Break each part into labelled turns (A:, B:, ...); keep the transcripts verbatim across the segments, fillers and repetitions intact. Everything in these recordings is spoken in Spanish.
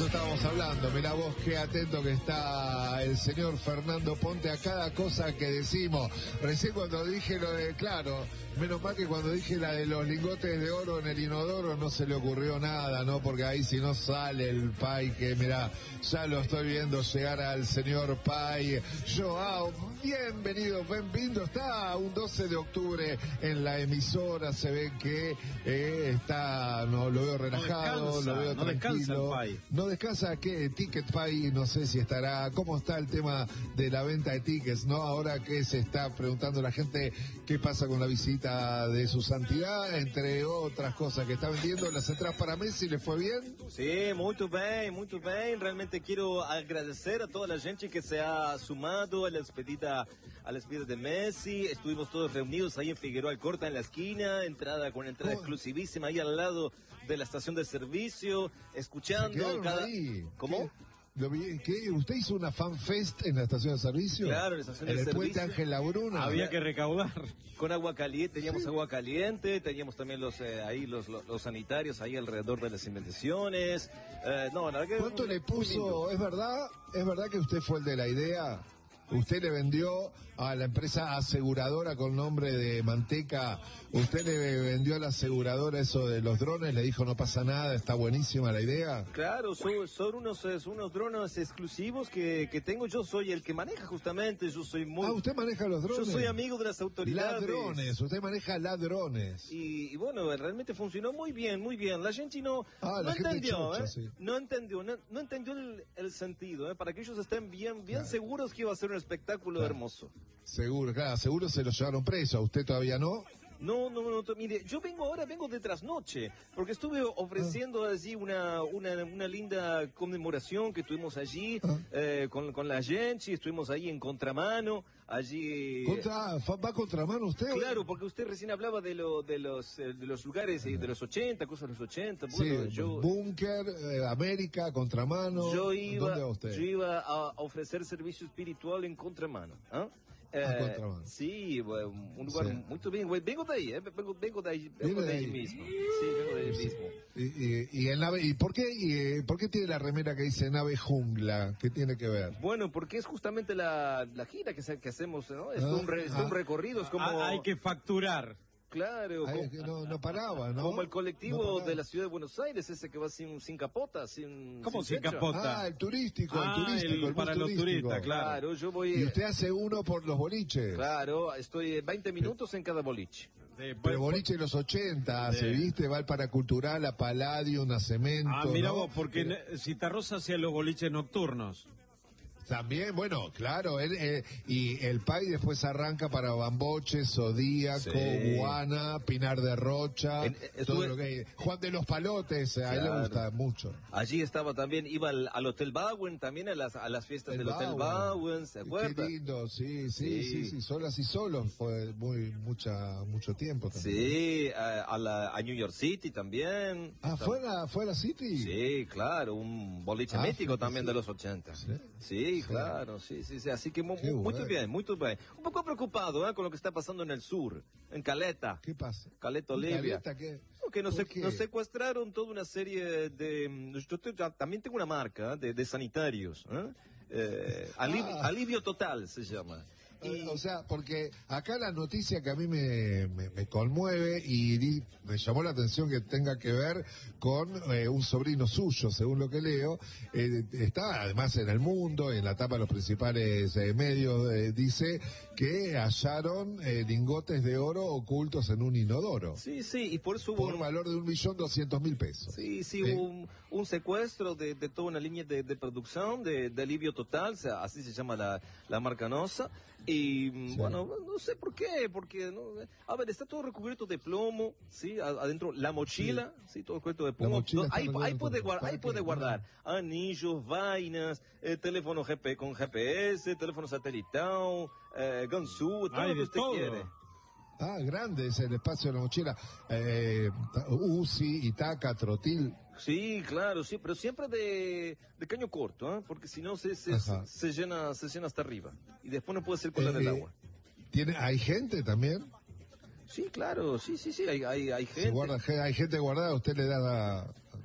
A: estábamos hablando. Mirá vos qué atento que está el señor Fernando Ponte a cada cosa que decimos. Recién cuando dije lo de, claro, menos mal que cuando dije la de los lingotes de oro en el inodoro no se le ocurrió nada, ¿no? Porque ahí si no sale el Pai, que mirá, ya lo estoy viendo llegar al señor Pai. Joao, bienvenido, bienvenido. Está un doce de octubre en la emisora, se ve que eh, está, no lo veo relajado,
B: no descansa,
A: lo veo
B: no
A: tranquilo.
B: Descansa el Pai.
A: No descansa, ¿qué? Ticket Pai, no sé si estará, ¿cómo está el tema de la venta de tickets, no? Ahora que se está preguntando la gente qué pasa con la visita de su santidad, entre otras cosas que está vendiendo, las entradas para Messi, ¿le fue bien?
C: Sí, muito bem, muito bem. Realmente quiero agradecer a toda la gente que se ha sumado a la despedida, a la despedida de Messi. Estuvimos todos reunidos ahí en Figueroa Alcorta, en la esquina, entrada con entrada oh. exclusivísima ahí al lado de la estación de servicio, escuchando cada...
A: Ahí.
C: ¿Cómo?
A: ¿Qué? Lo vi, ¿qué? ¿Usted hizo una fan fest en la estación de servicio?
C: Claro, en la estación de
A: servicio. En el
C: servicio.
A: puente Ángel Labruna.
B: Había que recaudar.
C: Con agua caliente, teníamos
A: sí.
C: agua caliente, teníamos también los eh, ahí los, los, los sanitarios ahí alrededor de las inmediaciones. Eh, no, la verdad que
A: ¿Cuánto
C: muy,
A: le puso? ¿Es verdad? ¿Es verdad que usted fue el de la idea? Usted le vendió a la empresa aseguradora con nombre de Manteca, usted le vendió a la aseguradora eso de los drones, le dijo no pasa nada, está buenísima la idea.
C: Claro, son, son unos, son unos drones exclusivos que, que tengo, yo soy el que maneja justamente, yo soy muy...
A: Ah, usted maneja los drones.
C: Yo soy amigo de las autoridades.
A: Ladrones, usted maneja ladrones.
C: Y, y bueno, realmente funcionó muy bien, muy bien. La gente no,
A: ah,
C: no entendió,
A: chocha,
C: ¿eh?
A: Sí.
C: No entendió, no, no entendió el, el sentido, ¿eh? Para que ellos estén bien, bien
A: claro.
C: seguros que iba a ser un espectáculo claro. hermoso.
A: Seguro, claro, seguro se lo llevaron preso, ¿a usted todavía no?
C: No, no, no, mire, yo vengo ahora, vengo de trasnoche, porque estuve ofreciendo ah. allí una, una, una linda conmemoración que tuvimos allí ah. eh, con, con la gente, estuvimos ahí en contramano, allí...
A: ¿Contra, ¿Va a contramano usted?
C: Claro, porque usted recién hablaba de, lo, de, los, de los lugares ah. de los ochenta, cosas de los ochenta. Bueno,
A: sí,
C: yo,
A: Búnker, eh, América, contramano.
C: Yo iba,
A: ¿Dónde va usted?
C: Yo iba a ofrecer servicio espiritual en contramano, ¿ah?
A: Eh, ah,
C: sí, un lugar sí. muy bien. Vengo de ahí, eh, vengo, vengo de ahí, vengo de,
A: de
C: ahí, ahí mismo. Sí, vengo de ahí sí. mismo.
A: Y, y, y, el nave, ¿y por qué, y, por qué tiene la remera que dice nave jungla? ¿Qué tiene que ver?
C: Bueno, porque es justamente la, la gira que, se, que hacemos, ¿no? Es, ah, un, re, es ah, un recorrido, es como...
B: Ah, hay que facturar.
C: Claro,
A: Ay,
C: como,
A: no, no paraba, ¿no?
C: Como el colectivo
A: no
C: de la ciudad de Buenos Aires, ese que va sin, sin capota, sin...
B: ¿Cómo sin,
C: sin
B: capota?
A: Ah, el turístico,
B: ah,
A: el turístico,
B: el,
A: el
B: para
A: turístico.
B: los turistas, claro.
C: claro. Yo voy...
A: Y usted hace uno por los boliches.
C: Claro, estoy veinte minutos en cada boliche.
A: Sí, pero boliche de los ochenta, sí. Se viste, va al Paracultural, a Palladium, a Cemento.
B: Ah, mira
A: ¿no?
B: vos, porque pero... Citarrosa hacía los boliches nocturnos.
A: También, bueno, claro, él, eh, y el Pai después arranca para Bamboche, Zodíaco, sí. Guana, Pinar de Rocha, en, estuve... todo lo que hay. Juan de los Palotes, claro. A él le gusta mucho.
C: Allí estaba también, iba al, al Hotel Bauen, también a las, a las fiestas el del Bauen. Hotel Bauen, ¿se acuerda?
A: Qué lindo, sí, sí, sí, sí, sí, solas y solos, fue muy, mucha, mucho tiempo también.
C: Sí, a, a, la, a New York City también.
A: Ah, ¿fue a, ¿fue a la City?
C: Sí, claro, un boliche ah, mítico también sí. De los ochenta. Sí, sí. Sí, claro, sí, sí, sí, así que muy, muy bueno. bien, muy bien. Un poco preocupado ¿eh? Con lo que está pasando en el sur, en Caleta.
A: ¿Qué pasa?
C: Caleta, Olivia.
A: Caleta, ¿qué?
C: Que nos, se, nos secuestraron toda una serie de... Yo te, también tengo una marca de, de sanitarios, ¿eh? Eh, alivio, ah. alivio Total se llama.
A: Y... O sea, porque acá la noticia que a mí me, me, me conmueve y di, me llamó la atención que tenga que ver con eh, un sobrino suyo, según lo que leo, eh, está además en El Mundo, en la tapa de los principales eh, medios, eh, dice que hallaron eh, lingotes de oro ocultos en un inodoro.
C: Sí, sí, y por eso hubo...
A: Por un valor de un millón doscientos mil pesos.
C: Sí, sí, ¿Eh? hubo un, un secuestro de, de toda una línea de, de producción, de, de alivio total, o sea, así se llama la, la marca Nosa. Y sí. bueno, no sé por qué, porque, no, a ver, está todo recubierto de plomo, ¿sí? Adentro, la mochila, sí, ¿sí? Todo recubierto de plomo. Ahí, ahí, puede guardar, ahí puede guardar anillos, vainas, eh, teléfono G P con G P S, teléfono satelital, eh, ganzú, todo
B: Ay,
C: lo que usted
B: todo.
C: quiere.
A: Ah, grande es el espacio de la mochila. Eh, U C I, Itaca, Trotil.
C: Sí, claro, sí, pero siempre de, de caño corto, ¿eh? Porque si no se, se, se, llena, se llena hasta arriba. Y después no puede circular eh, el agua.
A: ¿Tiene, ¿Hay gente también?
C: Sí, claro, sí, sí, sí, hay, hay, hay gente.
A: Se guarda, hay gente guardada, usted le da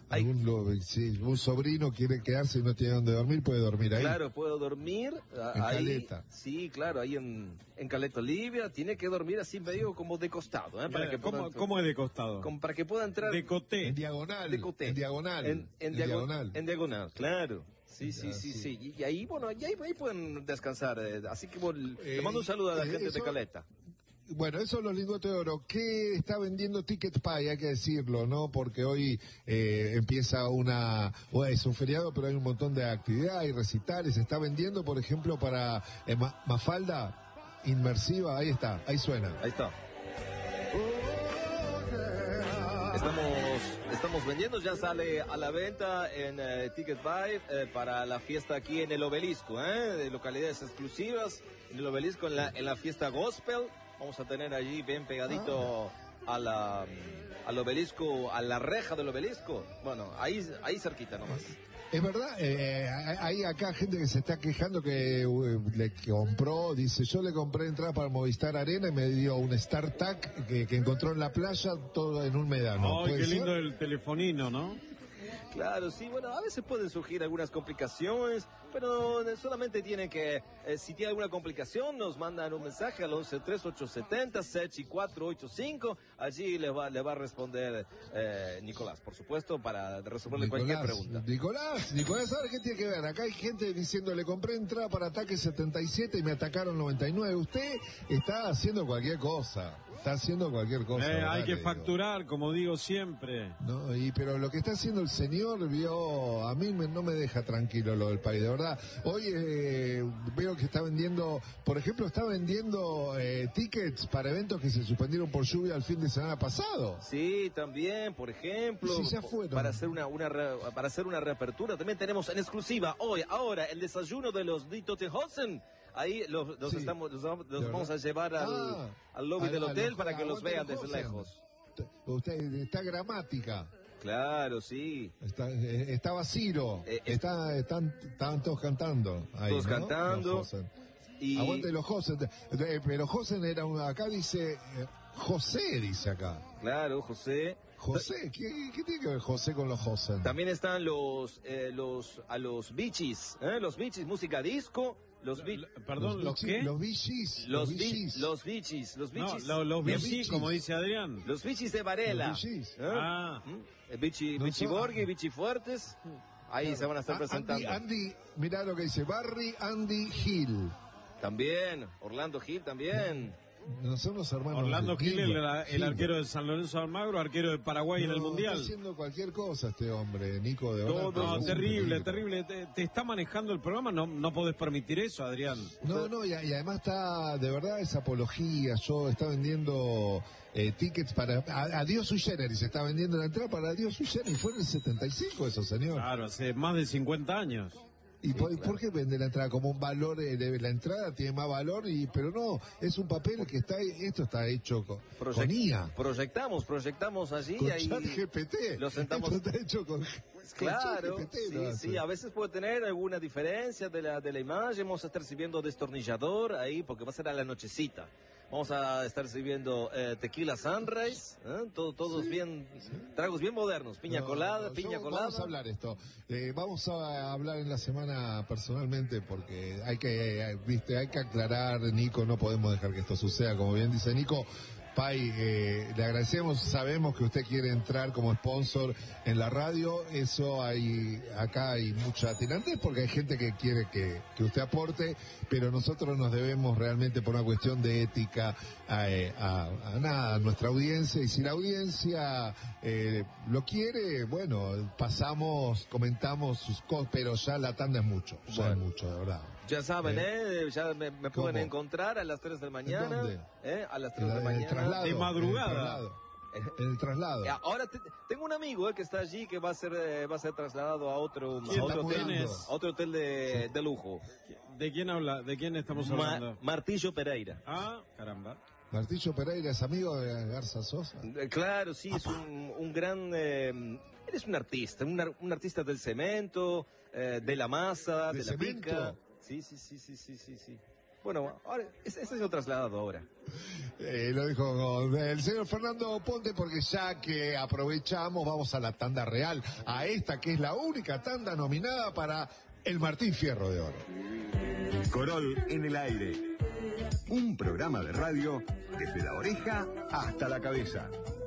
C: Hay...
A: Algún, lo, si un sobrino quiere quedarse y no tiene dónde dormir, puede dormir ahí.
C: Claro, puedo dormir
A: en
C: ahí.
A: Caleta.
C: Sí, claro, ahí en, en Caleta Olivia. Tiene que dormir así medio como de costado. ¿eh? Para que
B: ¿Cómo,
C: pueda,
B: ¿Cómo es de costado?
C: como para que pueda entrar.
B: De coté.
A: En diagonal.
C: De coté.
A: En diagonal.
C: En, en,
A: en
C: diago-
A: diagonal.
C: En diagonal, claro. Sí, sí,
A: Ya,
C: sí,
A: sí.
C: sí. Y, y ahí, bueno, y ahí, ahí pueden descansar. eh, Así que bueno,
A: Eh,
C: le mando un saludo a la
A: eh,
C: gente
A: eso-
C: de Caleta.
A: Bueno, eso los lingotes de oro. ¿Qué está vendiendo Ticket Pie? Hay que decirlo, ¿no? Porque hoy eh, empieza una... Bueno, es un feriado, pero hay un montón de actividad y recitales. Se está vendiendo, por ejemplo, para eh, Ma- Mafalda inmersiva. Ahí está, ahí suena.
C: Ahí está. Estamos, estamos vendiendo, ya sale a la venta en eh, Ticket Buy eh, para la fiesta aquí en el Obelisco, ¿eh? De localidades exclusivas, en el Obelisco, en la, en la fiesta gospel. Vamos a tener allí bien pegadito a la, al Obelisco, a la reja del Obelisco. Bueno, ahí, ahí cerquita nomás.
A: Es verdad, eh, hay acá gente que se está quejando que eh, le compró, dice, yo le compré entrada para Movistar Arena y me dio un StarTac que, que encontró en la playa, todo en un medano.
B: Ay,
A: ¿Puede
B: qué
A: ser?
B: lindo el telefonino, ¿no?
C: Claro, sí, bueno, a veces pueden surgir algunas complicaciones, pero solamente tienen que, eh, si tiene alguna complicación, nos mandan un mensaje al once tres ocho siete cero seis cuatro ocho cinco, allí le va, le va a responder eh, Nicolás, por supuesto, para resolverle cualquier pregunta.
A: Nicolás, Nicolás, ¿sabes qué tiene que ver? Acá hay gente diciendo, le compré entrada para Ataque setenta y siete y me atacaron noventa y nueve. Usted está haciendo cualquier cosa, está haciendo cualquier cosa.
B: Eh,
A: ¿verdad?
B: hay que
A: Le digo.
B: facturar, como digo siempre.
A: No, y pero lo que está haciendo el señor vio, a mí me- no me deja tranquilo lo del país, de verdad. Hoy eh, veo que está vendiendo, por ejemplo, está vendiendo eh, tickets para eventos que se suspendieron por lluvia el fin de semana pasado.
C: Sí, también, por ejemplo,
A: Sí, ya fueron.
C: para hacer una, una re- para hacer una reapertura, también tenemos en exclusiva hoy, ahora, el desayuno de los Ditotehosen. Ahí los, los
A: Sí.
C: estamos, los, vamos- los
A: ¿De
C: vamos a
A: verdad?
C: llevar al,
A: Ah,
C: al lobby
A: al-
C: del
A: al
C: hotel
A: local,
C: para que los
A: aguante
C: vean
A: los
C: desde
A: Hosen.
C: lejos.
A: Usted está gramática.
C: Claro, sí.
A: Está, eh, estaba Ciro,
C: Eh, eh.
A: está, están, estaban todos cantando. Ahí,
C: Todos
A: ¿no?
C: cantando.
A: Los Hosen.
C: Y
A: Aguante los Hosen. Eh, Pero Hosen era un, acá dice, eh, José dice acá.
C: claro, José.
A: José, ¿qué, qué tiene que ver José con los Hosen?
C: También están los, eh, los, a los bichis, ¿eh? Los bichis, música disco. Los bi-
B: Perdón, ¿los
A: Bichis-
B: qué?
A: Los bichis.
C: los,
A: Los
C: bi-
A: bichis.
C: los bichis, los
B: No,
C: bichis.
B: lo- los
A: Los
B: bichis,
A: bichis.
B: como dice Adrián.
C: Los bichis de Varela.
A: Los bichis.
C: ¿eh?
B: Ah.
C: ¿Mm? Eh, Bichi,
A: No
C: bichi
A: son-
C: Borghi, bichi Fuertes. Ahí se van a estar
A: Ah,
C: presentando.
A: Andy, Andy, mirá lo que dice, Barry Andy Hill.
C: También, Orlando Gil también.
A: No son los hermanos.
B: Orlando
A: de
B: Gil, el,
A: Gilbert.
B: el arquero de San Lorenzo de Almagro, arquero de Paraguay en el
A: No,
B: Mundial.
A: Está haciendo cualquier cosa este hombre, Nico, de verdad.
C: Todo,
B: No,
A: Es un
B: terrible,
A: peligro.
B: terrible. Te, te está manejando el programa, no, no podés permitir eso, Adrián.
A: No, no, y, y además está, de verdad, es apología. Yo está vendiendo eh, tickets para. A, a Dios sui generis, se está vendiendo la entrada para Dios sui generis. Fue en el setenta y cinco eso, señor.
B: Claro, hace más de cincuenta años.
A: ¿Y por, por qué vende la entrada? Como un valor, eh, de la entrada tiene más valor, y pero no, es un papel que está, esto está hecho con,
C: Proyec-
A: con I A.
C: Proyectamos, proyectamos allí.
A: Con
C: ahí...
A: ChatGPT.
C: lo sentamos-
A: Esto está hecho con, con
C: Claro,
A: ChatGPT,
C: sí,
A: lo hace.
C: sí, a veces puede tener alguna diferencia de la, de la imagen. Vamos a estar sirviendo destornillador ahí porque va a ser a la nochecita. Vamos a estar sirviendo eh, tequila sunrise, ¿eh? Todo, todos
A: Sí,
C: bien, tragos bien modernos, piña
A: No,
C: colada,
A: no,
C: piña
A: yo-
C: colada.
A: Vamos a hablar esto. Eh, vamos a hablar en la semana personalmente porque hay que, eh, viste, hay que aclarar, Nico, no podemos dejar que esto suceda, como bien dice Nico. Pai, eh, le agradecemos, sabemos que usted quiere entrar como sponsor en la radio, eso hay, acá hay mucha tirantez porque hay gente que quiere que, que usted aporte, pero nosotros nos debemos realmente por una cuestión de ética a, eh, a- a nada, a nuestra audiencia, y si la audiencia eh, lo quiere, bueno, pasamos, comentamos sus cosas, pero ya la tanda es mucho, ya
C: Bueno.
A: es mucho, de verdad.
C: Ya saben, ¿eh? Ya me, me pueden
A: ¿Cómo?
C: encontrar a las tres de la mañana.
A: dónde?
C: ¿eh? A las
A: En,
C: tres
A: la-
C: de la
A: en el
C: mañana.
A: traslado.
B: De madrugada.
A: En el traslado. En el traslado.
C: Eh, Ahora te- tengo un amigo eh, que está allí que va a ser eh, va a ser trasladado a otro,
B: ¿Quién
C: a otro
A: está
C: hotel,
A: mudando?
C: a otro hotel de, de lujo.
B: ¿De quién habla? ¿De quién estamos
C: Ma-
B: hablando?
C: Martillo Pereira.
B: Ah, caramba.
A: Martillo Pereira es amigo de Garza Sosa.
C: Eh, Claro, sí, es un, un gran... eh, él es un artista, un, ar- un artista del cemento, eh, de la masa,
A: ¿De
C: de, la
A: cemento?
C: pica. Sí, sí, sí, sí, sí, sí, sí. Bueno, ahora, ese es lo trasladado ahora.
A: Eh, lo dijo el señor Fernando Ponte, porque ya que aprovechamos, vamos a la tanda real, a esta que es la única tanda nominada para el Martín Fierro de Oro.
D: Corol en el aire. Un programa de radio desde la oreja hasta la cabeza.